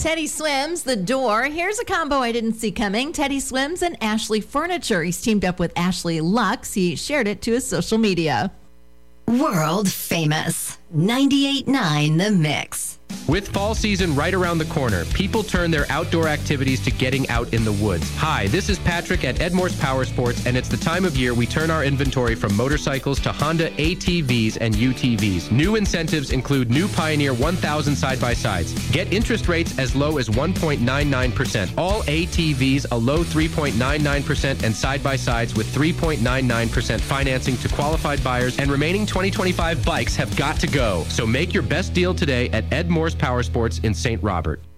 Teddy Swims, The Door. Here's a combo I didn't see coming. Teddy Swims and Ashley Furniture. He's teamed up with Ashley Lux. He shared it to his social media. World famous. 98.9 The Mix. With fall season right around the corner, people turn their outdoor activities to getting out in the woods. Hi, this is Patrick at Edmore's Power Sports, and it's the time of year we turn our inventory from motorcycles to Honda ATVs and UTVs. New incentives include new Pioneer 1000 side-by-sides. Get interest rates as low as 1.99%. All ATVs a low 3.99%, and side-by-sides with 3.99% financing to qualified buyers, and remaining 2025 bikes have got to go. So make your best deal today at Edmore's Power Sports in St. Robert.